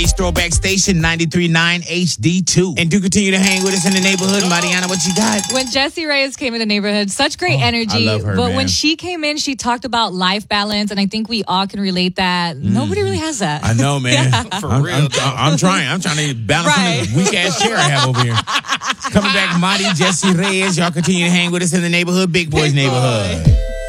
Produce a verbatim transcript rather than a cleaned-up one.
Ice Throwback Station, ninety-three point nine H D two. And do continue to hang with us in the neighborhood. Mariana, what you got? When Jessie Reyes came in the neighborhood, such great oh, energy. I love her, but man. when she came in, she talked about life balance, and I think we all can relate that. Mm. Nobody really has that. I know, man. Yeah. For I'm, real. I'm, I'm, I'm trying. I'm trying to balance right. on this weak-ass chair I have over here. Coming back, Marty, Jessie Reyes. Y'all continue to hang with us in the neighborhood. Big Boys Big Neighborhood. Boy.